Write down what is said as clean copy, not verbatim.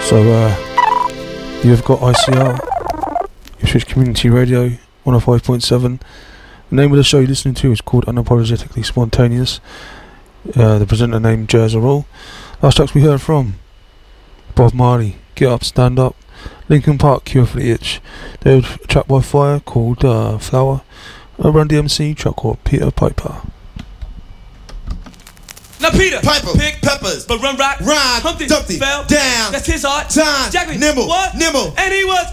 You've got ICR, Ipswich Community Radio, 105.7. The name of the show you're listening to is called Unapologetically Spontaneous. The presenter named Jerzarol. Last tracks we heard from Bob Marley, Get Up, Stand Up, Linkin Park, Cure for the Itch. They had a track by Fire called Flower, a Run DMC track called Peter Piper. Now Peter Piper pick peppers, but run rock, Rhyme, Humpty Dumpty fell down. That's his art. Time, Jack nimble, what? nimble. And he was